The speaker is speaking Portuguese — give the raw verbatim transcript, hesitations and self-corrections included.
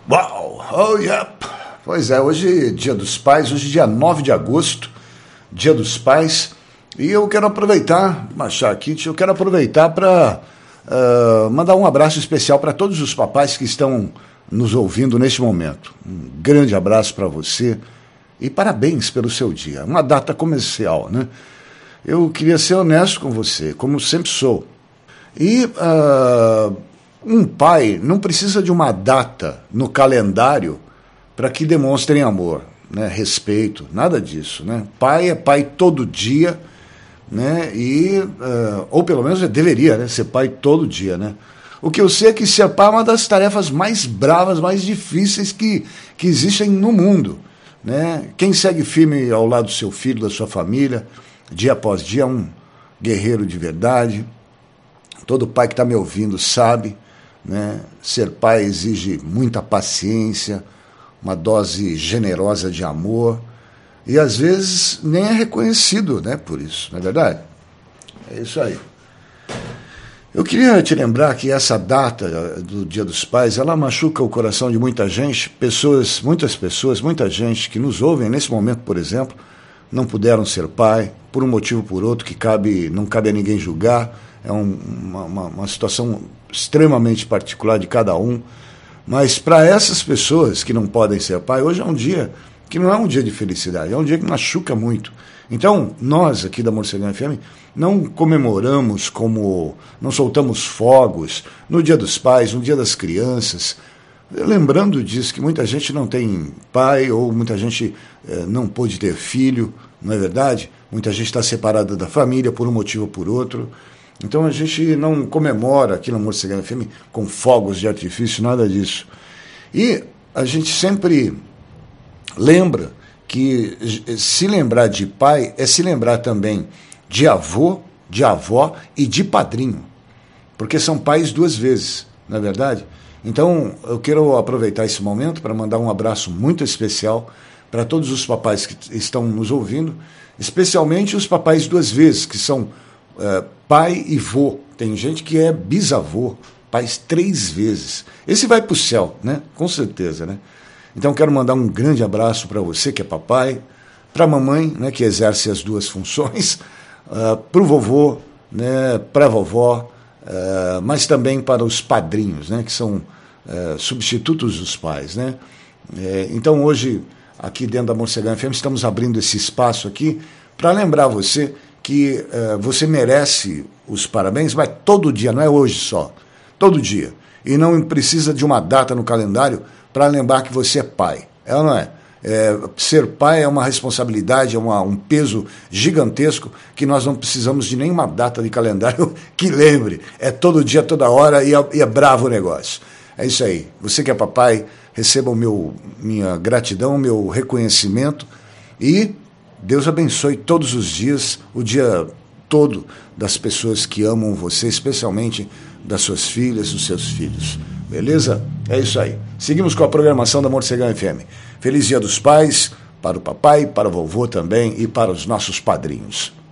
Uau! Oh, yeah! Pois é, hoje é dia dos pais, hoje é dia nove de agosto, dia dos pais, e eu quero aproveitar, Machar aqui, eu quero aproveitar para uh, mandar um abraço especial para todos os papais que estão nos ouvindo neste momento. Um grande abraço para você e parabéns pelo seu dia. Uma data comercial, né? Eu queria ser honesto com você, como sempre sou. E uh, um pai não precisa de uma data no calendário para que demonstrem amor, né? Respeito, nada disso, né? Pai é pai todo dia, né? E, uh, ou pelo menos deveria, né? Ser pai todo dia, né? O que eu sei é que ser pai é uma das tarefas mais bravas, mais difíceis que, que existem no mundo, né? Quem segue firme ao lado do seu filho, da sua família, dia após dia, é um guerreiro de verdade. Todo pai que está me ouvindo sabe, né? Ser pai exige muita paciência, uma dose generosa de amor, e às vezes nem é reconhecido, né, por isso, não é verdade? É isso aí. Eu queria te lembrar que essa data do Dia dos Pais, ela machuca o coração de muita gente, pessoas, muitas pessoas, muita gente que nos ouvem nesse momento, por exemplo, não puderam ser pai, por um motivo ou por outro, que cabe, não cabe a ninguém julgar, é um, uma, uma, uma situação extremamente particular de cada um, mas para essas pessoas que não podem ser pai, hoje é um dia que não é um dia de felicidade, é um dia que machuca muito. Então, nós aqui da Morcegão F M não comemoramos como, não soltamos fogos no Dia dos Pais, no Dia das Crianças, lembrando disso, que muita gente não tem pai, ou muita gente eh, não pôde ter filho, não é verdade? Muita gente está separada da família por um motivo ou por outro. Então a gente não comemora aqui na Morcegão F M com fogos de artifício, nada disso. E a gente sempre lembra que se lembrar de pai é se lembrar também de avô, de avó e de padrinho, porque são pais duas vezes, não é verdade? Então eu quero aproveitar esse momento para mandar um abraço muito especial para todos os papais que estão nos ouvindo, especialmente os papais duas vezes, que são uh, pai e vô. Tem gente que é bisavô, pais três vezes. Esse vai para o céu, né? Com certeza, né? Então quero mandar um grande abraço para você que é papai, para a mamãe, né, que exerce as duas funções, uh, para o vovô, né, para a vovó, uh, mas também para os padrinhos, né, que são uh, substitutos dos pais, né? É, então hoje, aqui dentro da Morcegão F M, estamos abrindo esse espaço aqui para lembrar você que uh, você merece os parabéns, mas todo dia, não é hoje só, todo dia. E não precisa de uma data no calendário para lembrar que você é pai. É ou não é? É, ser pai é uma responsabilidade, é uma, um peso gigantesco que nós não precisamos de nenhuma data de calendário que lembre. É todo dia, toda hora e é, e é bravo o negócio. É isso aí. Você que é papai, receba o meu, minha gratidão, meu reconhecimento e Deus abençoe todos os dias, o dia todo, das pessoas que amam você, especialmente das suas filhas, dos seus filhos. Beleza? É isso aí. Seguimos com a programação da Morcegão F M. Feliz Dia dos Pais, para o papai, para o vovô também e para os nossos padrinhos.